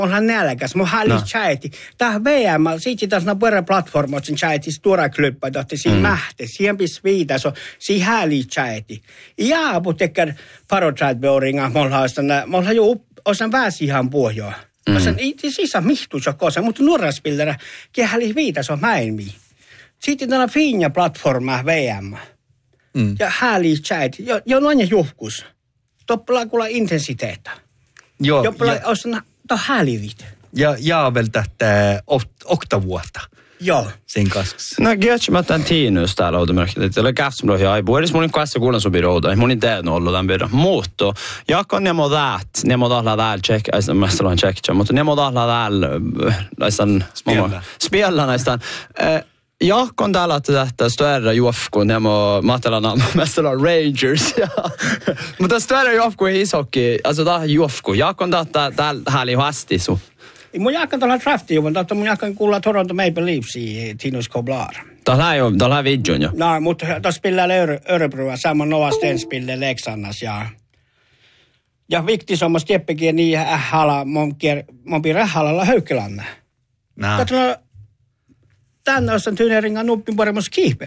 Onhan nälkäs, mun häli chaiti. Tää VM, siitä tässä on puolella platforma, sen chaiti stora klubba, tahti siinä mähte, siihen pis viitas, siihen häli chaiti. Ja, mutta tekään parotraitbeoringa, mulla on jo osan väsihan pohjoa. Osan sisä mihtuus jo kosa, mutta nuoraspillera, kehäli viitas on mäilmi. Sitten tänä finja platforma VM. Ja häli chaiti, jo noin juhkus. Toppelaa kuulla intensiteettä. Joo. Joppelaa osan häälivit. Ja Jaavel tähtää 8 vuotta. Joo. Sen kaskas. No, kyllä mä tämän tiinus täällä outomärkillä. Että oli käftsmlohi aibu. Edes mun kanssa kuulen sobi rouda. Mun ei tehnyt ollut tämän verran. Mutta, jakko nemo täät. Nemo tahla täällä check. Mä sanoin check. Mutta nemo tahla täällä. Näistan. Spiella näistan. Jakko on täällä tätä större juofku. Nemo matalana. Mä sanoin Rangers. Mutta större juofku ei isokki. Also tää juofku. Jakko on täällä häli hästi sun. Mun jääkän tuolla draftiin, mutta mun jääkän kuulla Toronto Maple Leafsia, Tinus Koblar. Täällä on vidjon jo. No, mutta tuossa pilläällä Örebroa, saman Nova Stens pille Leksannas ja vikti sommas tieppekin niin ähällä, mon piirre ähällä Höykkelanne. Katsotaan, tänne on Tyneringan nuppin paremmus keeper.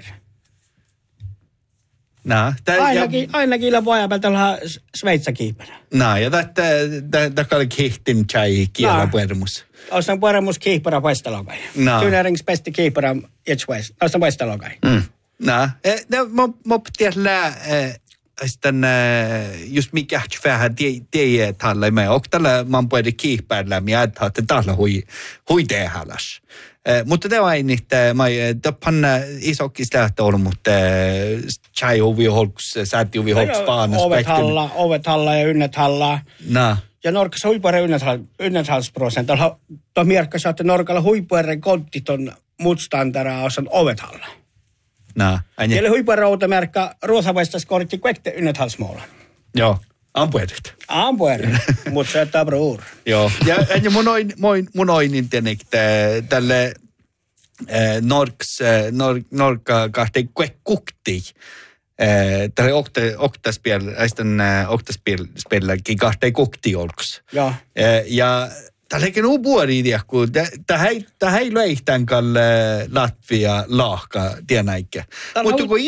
Ainakin illa voi ajatella Sveitsa keeper. Ja tämä oli kehtin tjai kielä puermus. Ostan puermus keepera paistalogai. Tynnerings bästa keepera itchways. Ostan paistalogai. Mä tiedän just mikä vähän tiedä tällä me. Onko tällä man puhuta keeperillä, minä ajattelin, että tällä hui tehäläs. Mutta det var inte panna isokista lähtöön, mutta chai ovi holks sätti ovi holks paana ovet halla ja ynnet halla. Ja Norkassa huipuaren ynnethallsprosentilla to mierkkas että Norkalla huipuaren konttiton mutstandara osan ovet halla. Eli huipuaren outomerkka ruosavaistas kortti kuekte ynnethallsmåla. Joo. Ampuedet, mutta se on bror. Joo, ja mun oinin tenek tälle Norka kahteen kuekukti. Tälle oktaspelläkin kahteen kukti olks. Joo. Ja tällekin on puoli idea, kun tämä ei löihtän kalle Latvia lahka tienäikä. Mutta kun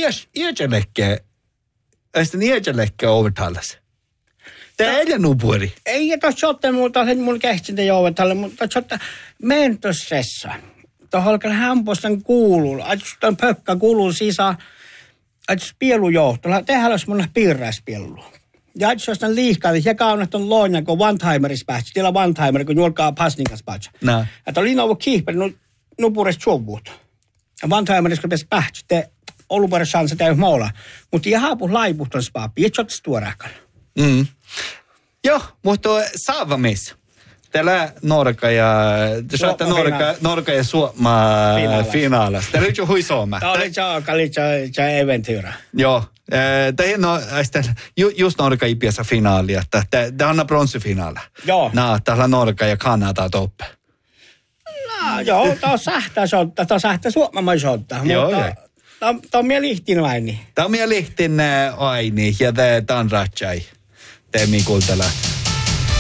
iäjälekke overtallas. Tämä ei ole nupuori. Ei tuossa otte muuta, että mun kähtsintä jouvetalle, mutta tuossa mentossessa. Tuohon alkaa hämpostan kuuluu. Tuon pökkä kuuluu sisään, että spielujohto. Tehdään olisi mun piirräispielu. Ja että jos on liikaa, ja kaunat on loina, kun one-timeris päästä. Tila one-timer, kun julkaa passninkas päästä. Että oli novo kiihperi, nupuris tjuvut. Ja one-timeris, kun päästä päästä. Te olupuoris chansa täy moola. Mutta jahapu laipuht on spaapi. Ja tjottis tuoräkalla. Joo, mutta saavamis. Täällä Norka ja Norka ja Suomi finaalissa. Täällä on jo hui Suomi. Tämä oli se eventyra. Joo. Tämä on just Norka ipiässä finaalia. Tämä on bronsifinaali. Joo. Täällä on Norka ja Kanada toppe. Joo, tämä on sähtää soittaa. Tämä on sähtää Suomi soittaa. Joo, tämä on minä lihtin aini. Tämä on minä lihtin aini ja tämä on ratsai. Teemi kultala.